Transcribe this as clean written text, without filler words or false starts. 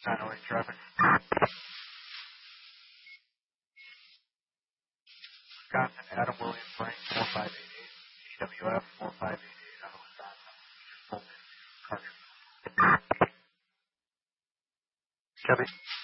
908 traffic. Wisconsin, Adam William Frank, 4588. GWF, 4588 out of Wisconsin. Full name, Carter. Chevy.